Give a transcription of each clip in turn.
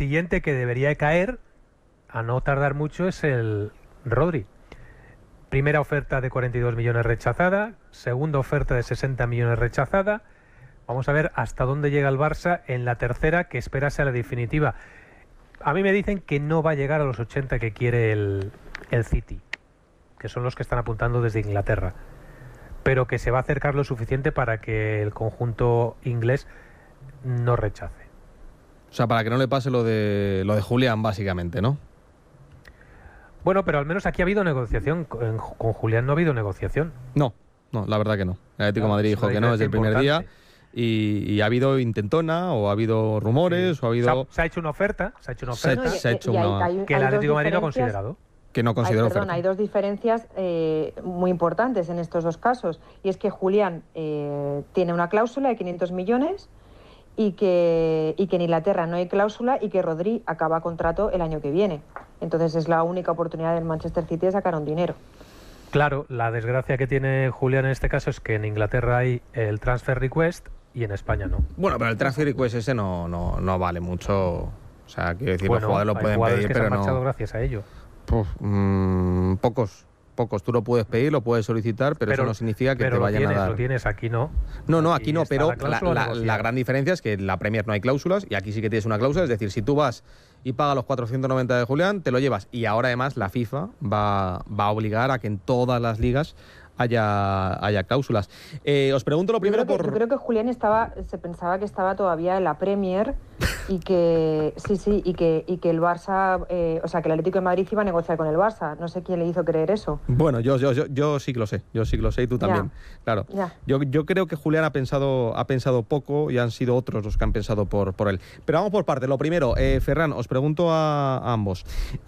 siguiente que debería caer, a no tardar mucho, es el Rodri. Primera oferta de 42 millones rechazada, segunda oferta de 60 millones rechazada. Vamos a ver hasta dónde llega el Barça en la tercera, que espera sea la definitiva. A mí me dicen que no va a llegar a los 80 que quiere el City, que son los que están apuntando desde Inglaterra, pero que se va a acercar lo suficiente para que el conjunto inglés no rechace. O sea, para que no le pase lo de Julián, básicamente, ¿no? Bueno, pero al menos aquí ha habido negociación. Con Julián no ha habido negociación. No, la verdad que no. El Atlético de Madrid dijo que no desde el primer día. Y ha habido intentona, o ha habido rumores, o ha habido... Se ha hecho una oferta. Se ha hecho una... que el Atlético de Madrid no ha considerado. Que no consideró oferta. Hay dos diferencias muy importantes en estos dos casos. Y es que Julián tiene una cláusula de 500 millones y que en Inglaterra no hay cláusula y que Rodri acaba contrato el año que viene. Entonces es la única oportunidad del Manchester City de sacar un dinero. Claro, la desgracia que tiene Julián en este caso es que en Inglaterra hay el transfer request y en España no. Bueno, pero el transfer request ese no vale mucho. O sea, quiero decir, los jugadores lo pueden pedir, que pero se han marchado gracias a ello. Pocos. Tú lo puedes pedir, lo puedes solicitar, pero eso no significa que te vayan a dar. Lo tienes, aquí no. No, aquí no, pero la gran diferencia es que en la Premier no hay cláusulas y aquí sí que tienes una cláusula. Es decir, si tú vas y pagas los 490 de Julián, te lo llevas. Y ahora además la FIFA va a obligar a que en todas las ligas haya cláusulas. Os pregunto lo primero Yo creo que Julián se pensaba que estaba todavía en la Premier y que y que el Barça, o sea, que el Atlético de Madrid iba a negociar con el Barça. No sé quién le hizo creer eso. Bueno, yo sí que lo sé. Yo sí que lo sé y tú también. Claro. Ya. Yo creo que Julián ha pensado poco y han sido otros los que han pensado por él. Pero vamos por partes. Lo primero, Ferran, os pregunto a ambos.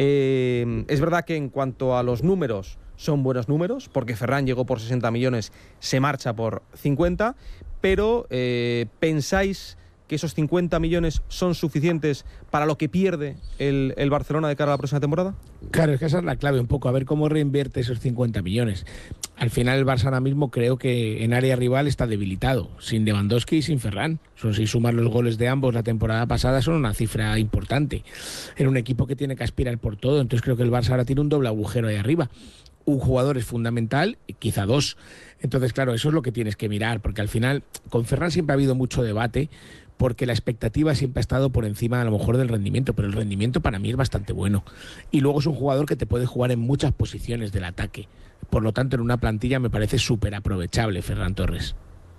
Es verdad que en cuanto a los números son buenos números, porque Ferran llegó por 60 millones, se marcha por 50, pero ¿pensáis que esos 50 millones son suficientes para lo que pierde el Barcelona de cara a la próxima temporada? Claro, es que esa es la clave un poco, a ver cómo reinvierte esos 50 millones. Al final el Barça ahora mismo creo que en área rival está debilitado, sin Lewandowski y sin Ferran. Si sumar los goles de ambos la temporada pasada son una cifra importante. En un equipo que tiene que aspirar por todo, entonces creo que el Barça ahora tiene un doble agujero ahí arriba. Un jugador es fundamental, quizá dos. Entonces, claro, eso es lo que tienes que mirar, porque al final con Ferran siempre ha habido mucho debate, porque la expectativa siempre ha estado por encima a lo mejor del rendimiento, pero el rendimiento para mí es bastante bueno. Y luego es un jugador que te puede jugar en muchas posiciones del ataque. Por lo tanto, en una plantilla me parece súper aprovechable Ferran Torres.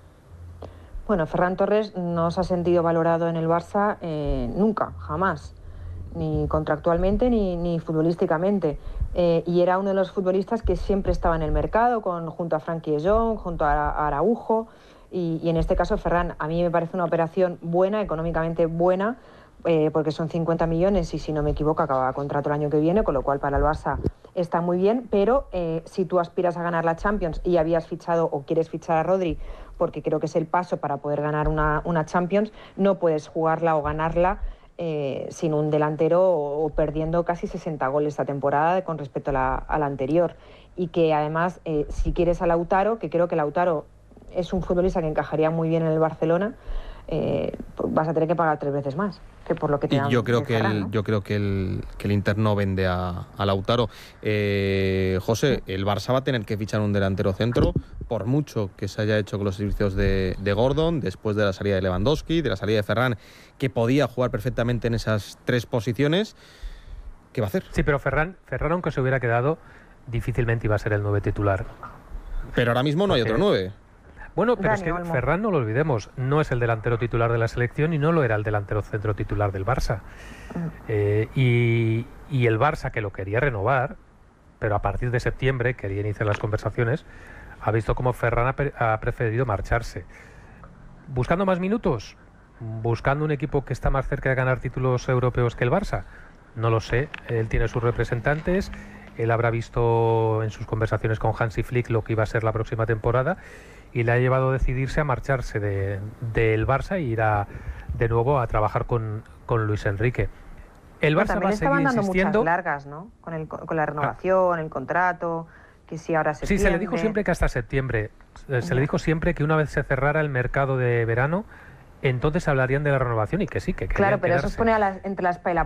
Bueno, Ferran Torres no se ha sentido valorado en el Barça nunca, jamás. Ni contractualmente ni futbolísticamente. Y era uno de los futbolistas que siempre estaba en el mercado, junto a Frenkie de Jong, junto a Araujo. Y en este caso Ferran, a mí me parece una operación buena, económicamente buena, porque son 50 millones y si no me equivoco acaba contrato el año que viene, con lo cual para el Barça está muy bien, pero si tú aspiras a ganar la Champions y habías fichado o quieres fichar a Rodri, porque creo que es el paso para poder ganar una Champions, no puedes jugarla o ganarla sin un delantero o perdiendo casi 60 goles esta temporada con respecto a la anterior. Y que además, si quieres a Lautaro, que creo que Lautaro es un futbolista que encajaría muy bien en el Barcelona, vas a tener que pagar 3 veces más que por lo que te dan. Yo creo que el Inter no vende a Lautaro. José, el Barça va a tener que fichar un delantero centro, por mucho que se haya hecho con los servicios de Gordon, después de la salida de Lewandowski, de la salida de Ferran, que podía jugar perfectamente en esas 3 posiciones. ¿Qué va a hacer? Sí, pero Ferran, aunque se hubiera quedado, difícilmente iba a ser el 9 titular. Pero ahora mismo no hay otro 9. Bueno, pero es que Ferran, no lo olvidemos, no es el delantero titular de la selección y no lo era el delantero centro titular del Barça. Y el Barça, que lo quería renovar, pero a partir de septiembre quería iniciar las conversaciones, ha visto cómo Ferran ha preferido marcharse. ¿Buscando más minutos? ¿Buscando un equipo que está más cerca de ganar títulos europeos que el Barça? No lo sé, él tiene sus representantes, él habrá visto en sus conversaciones con Hansi Flick lo que iba a ser la próxima temporada y le ha llevado a decidirse a marcharse del Barça e ir de nuevo a trabajar con Luis Enrique. El Barça va a seguir insistiendo. Muchas largas, ¿no? Con la renovación, el contrato, que si ahora septiembre. Sí, se le dijo siempre que hasta septiembre. Se le dijo siempre que una vez se cerrara el mercado de verano, entonces hablarían de la renovación y que sí, que claro, pero eso os pone entre la espalda